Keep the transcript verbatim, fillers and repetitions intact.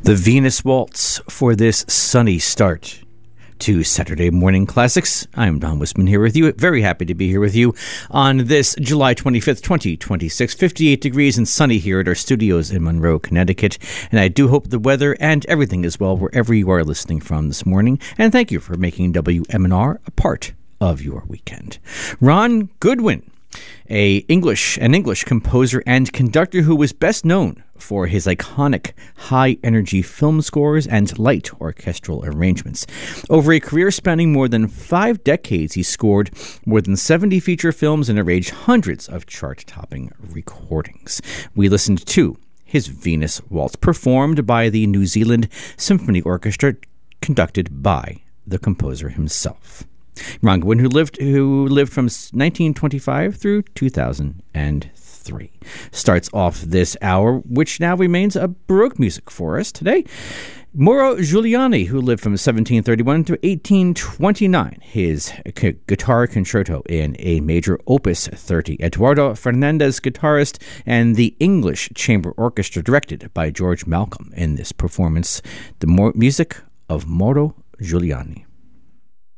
The Venus Waltz for this sunny start to Saturday Morning Classics. I'm Don Wisman here with you. Very happy to be here with you on this July twenty-fifth, twenty twenty-six. fifty-eight degrees and sunny here at our studios in Monroe, Connecticut. And I do hope the weather and everything is well wherever you are listening from this morning. And thank you for making W M N R a part of your weekend. Ron Goodwin, a English an English composer and conductor who was best known for his iconic high-energy film scores and light orchestral arrangements. Over a career spanning more than five decades, he scored more than seventy feature films and arranged hundreds of chart-topping recordings. We listened to his Venus Waltz, performed by the New Zealand Symphony Orchestra, conducted by the composer himself. Ron Goodwin, who lived who lived from nineteen twenty-five through two thousand three, starts off this hour, which now remains a Baroque music for us today. Mauro Giuliani, who lived from seventeen thirty-one to eighteen twenty-nine, his c- guitar concerto in A Major Opus thirty. Eduardo Fernandez, guitarist, and the English Chamber Orchestra, directed by George Malcolm in this performance. The mo- music of Mauro Giuliani.